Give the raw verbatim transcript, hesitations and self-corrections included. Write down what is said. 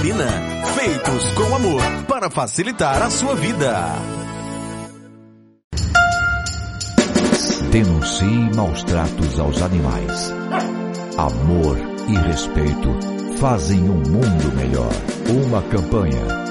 Purina, feitos com amor para facilitar a sua vida. Denuncie maus tratos aos animais. Amor e respeito fazem um mundo melhor. Uma campanha